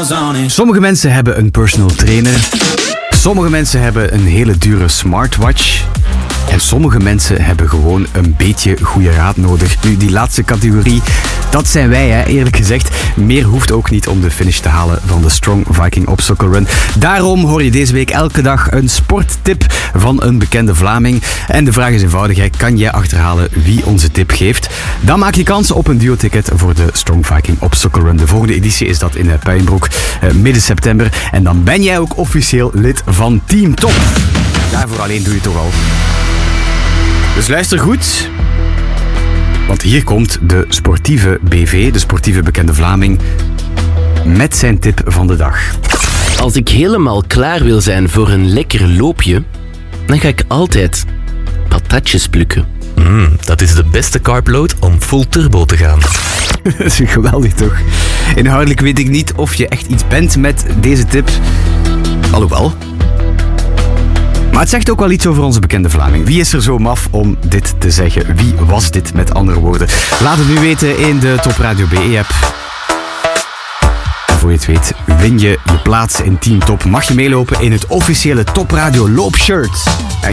Sommige mensen hebben een personal trainer. Sommige mensen hebben een hele dure smartwatch. En sommige mensen hebben gewoon een beetje goede raad nodig. Nu, die laatste categorie, dat zijn wij, hè, eerlijk gezegd. Meer hoeft ook niet om de finish te halen van de Strong Viking Obstacle Run. Daarom hoor je deze week elke dag een sporttip van een bekende Vlaming. En de vraag is eenvoudig, hè. Kan jij achterhalen wie onze tip geeft? Dan maak je kans op een duo-ticket voor de Strong Viking Obstacle Run. De volgende editie is dat in Puijenbroek, midden september. En dan ben jij ook officieel lid van Team Top. Daarvoor alleen doe je het toch al. Dus luister goed, want hier komt de sportieve BV, de sportieve bekende Vlaming, met zijn tip van de dag. Als ik helemaal klaar wil zijn voor een lekker loopje, dan ga ik altijd patatjes plukken. Dat is de beste carbload om full turbo te gaan. Dat is geweldig toch? Inhoudelijk weet ik niet of je echt iets bent met deze tip. Alhoewel. Maar het zegt ook wel iets over onze bekende Vlaming. Wie is er zo maf om dit te zeggen? Wie was dit, met andere woorden? Laat het nu weten in de Top Radio BE-app. Voor je het weet, win je je plaats in Team Top. Mag je meelopen in het officiële Top Radio loopshirt. Ja,